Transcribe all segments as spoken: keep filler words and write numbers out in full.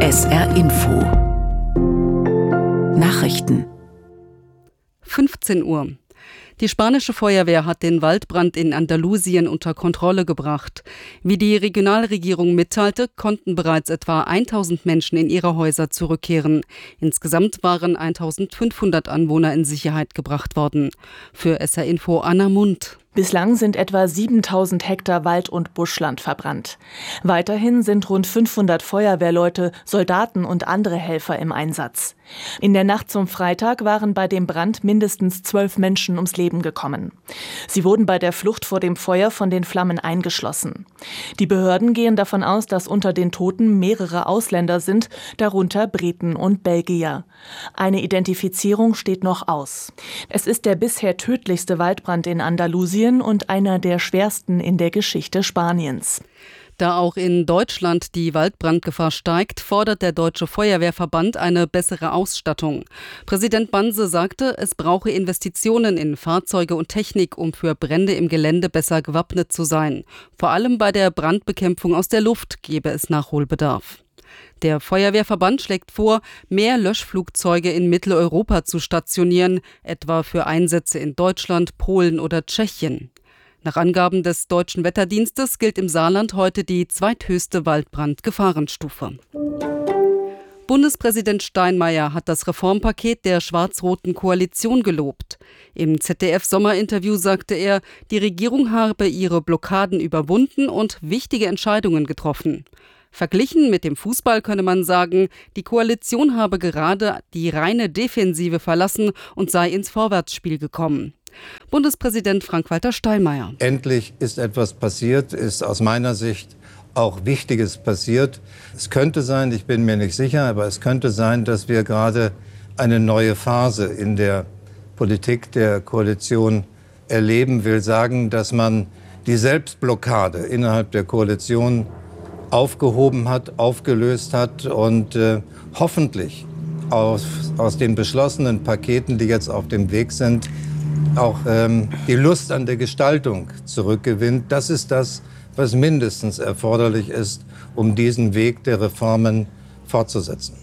S R Info Nachrichten fünfzehn Uhr. Die spanische Feuerwehr hat den Waldbrand in Andalusien unter Kontrolle gebracht. Wie die Regionalregierung mitteilte, konnten bereits etwa tausend Menschen in ihre Häuser zurückkehren. Insgesamt waren eintausendfünfhundert Anwohner in Sicherheit gebracht worden. Für S R Info Anna Mund. Bislang sind etwa siebentausend Hektar Wald- und Buschland verbrannt. Weiterhin sind rund fünfhundert Feuerwehrleute, Soldaten und andere Helfer im Einsatz. In der Nacht zum Freitag waren bei dem Brand mindestens zwölf Menschen ums Leben gekommen. Sie wurden bei der Flucht vor dem Feuer von den Flammen eingeschlossen. Die Behörden gehen davon aus, dass unter den Toten mehrere Ausländer sind, darunter Briten und Belgier. Eine Identifizierung steht noch aus. Es ist der bisher tödlichste Waldbrand in Andalusien und einer der schwersten in der Geschichte Spaniens. Da auch in Deutschland die Waldbrandgefahr steigt, fordert der Deutsche Feuerwehrverband eine bessere Ausstattung. Präsident Banse sagte, es brauche Investitionen in Fahrzeuge und Technik, um für Brände im Gelände besser gewappnet zu sein. Vor allem bei der Brandbekämpfung aus der Luft gebe es Nachholbedarf. Der Feuerwehrverband schlägt vor, mehr Löschflugzeuge in Mitteleuropa zu stationieren, etwa für Einsätze in Deutschland, Polen oder Tschechien. Nach Angaben des Deutschen Wetterdienstes gilt im Saarland heute die zweithöchste Waldbrandgefahrenstufe. Bundespräsident Steinmeier hat das Reformpaket der schwarz-roten Koalition gelobt. Im Z D F-Sommerinterview sagte er, die Regierung habe ihre Blockaden überwunden und wichtige Entscheidungen getroffen. Verglichen mit dem Fußball könne man sagen, die Koalition habe gerade die reine Defensive verlassen und sei ins Vorwärtsspiel gekommen. Bundespräsident Frank-Walter Steinmeier. Endlich ist etwas passiert, ist aus meiner Sicht auch Wichtiges passiert. Es könnte sein, ich bin mir nicht sicher, aber es könnte sein, dass wir gerade eine neue Phase in der Politik der Koalition erleben. Will sagen, dass man die Selbstblockade innerhalb der Koalition aufgehoben hat, aufgelöst hat und äh, hoffentlich aus, aus den beschlossenen Paketen, die jetzt auf dem Weg sind, auch ähm, die Lust an der Gestaltung zurückgewinnt. Das ist das, was mindestens erforderlich ist, um diesen Weg der Reformen fortzusetzen.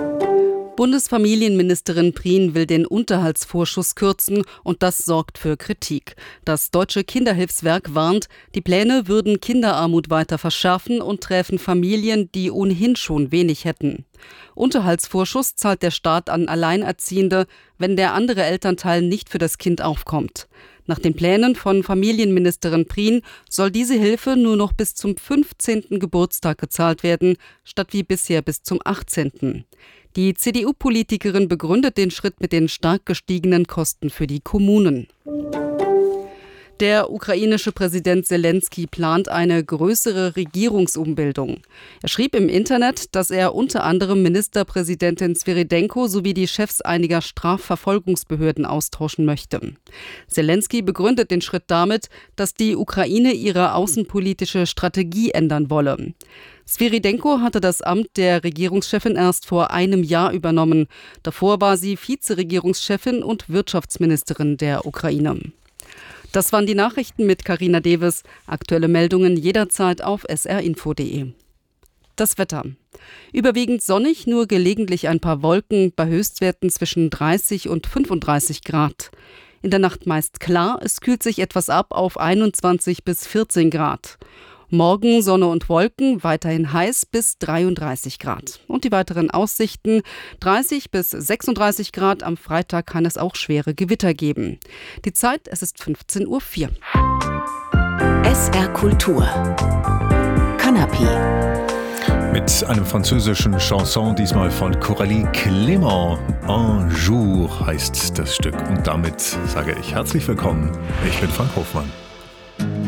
Bundesfamilienministerin Prien will den Unterhaltsvorschuss kürzen und das sorgt für Kritik. Das Deutsche Kinderhilfswerk warnt, die Pläne würden Kinderarmut weiter verschärfen und träfen Familien, die ohnehin schon wenig hätten. Unterhaltsvorschuss zahlt der Staat an Alleinerziehende, wenn der andere Elternteil nicht für das Kind aufkommt. Nach den Plänen von Familienministerin Prien soll diese Hilfe nur noch bis zum fünfzehnten Geburtstag gezahlt werden, statt wie bisher bis zum achtzehnten Die C D U-Politikerin begründet den Schritt mit den stark gestiegenen Kosten für die Kommunen. Der ukrainische Präsident Selenskyj plant eine größere Regierungsumbildung. Er schrieb im Internet, dass er unter anderem Ministerpräsidentin Svyrydenko sowie die Chefs einiger Strafverfolgungsbehörden austauschen möchte. Selenskyj begründet den Schritt damit, dass die Ukraine ihre außenpolitische Strategie ändern wolle. Svyrydenko hatte das Amt der Regierungschefin erst vor einem Jahr übernommen. Davor war sie Vizeregierungschefin und Wirtschaftsministerin der Ukraine. Das waren die Nachrichten mit Carina Deves. Aktuelle Meldungen jederzeit auf s r info punkt d e. Das Wetter. Überwiegend sonnig, nur gelegentlich ein paar Wolken, bei Höchstwerten zwischen dreißig und fünfunddreißig Grad. In der Nacht meist klar, es kühlt sich etwas ab auf einundzwanzig bis vierzehn Grad. Morgen Sonne und Wolken, weiterhin heiß bis dreiunddreißig Grad. Und die weiteren Aussichten: dreißig bis sechsunddreißig Grad. Am Freitag kann es auch schwere Gewitter geben. Die Zeit, es ist fünfzehn Uhr vier. S R Kultur Canapé mit einem französischen Chanson, diesmal von Coralie Clément. Un jour heißt das Stück. Und damit sage ich herzlich willkommen. Ich bin Frank Hofmann.